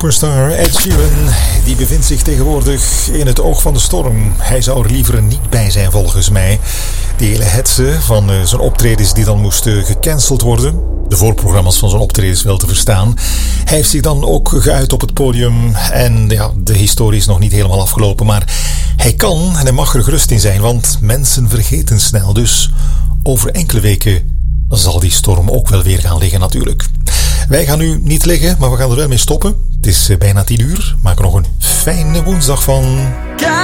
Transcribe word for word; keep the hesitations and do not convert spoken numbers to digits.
superstar Ed Sheeran, die bevindt zich tegenwoordig in het oog van de storm. Hij zou er liever niet bij zijn volgens mij. Die hele hetze van uh, zijn optredens die dan moesten gecanceld worden. De voorprogramma's van zijn optredens wel te verstaan. Hij heeft zich dan ook geuit op het podium. En ja, de historie is nog niet helemaal afgelopen. Maar hij kan en hij mag er gerust in zijn. Want mensen vergeten snel. Dus over enkele weken zal die storm ook wel weer gaan liggen natuurlijk. Wij gaan nu niet liggen, maar we gaan er wel mee stoppen. Het is bijna tien uur. Maak er nog een fijne woensdag van.